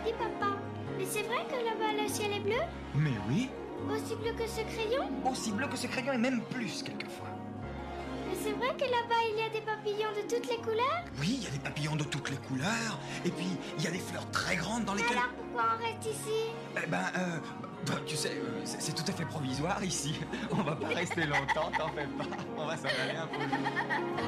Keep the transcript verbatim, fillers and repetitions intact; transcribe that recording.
dit papa. Mais c'est vrai que là-bas le ciel est bleu? Mais oui, Aussi bleu que ce crayon? aussi bleu que ce crayon et même plus quelquefois. Mais c'est vrai que là-bas il y a des papillons de toutes les couleurs? Oui, il y a des papillons de toutes les couleurs. Et puis, il y a des fleurs très grandes dans lesquelles... Alors pourquoi on reste ici? Eh ben, euh, bah, tu sais, euh, c'est c'est tout à fait provisoire ici. On va pas rester longtemps, t'en fais pas. On va s'en aller un peu.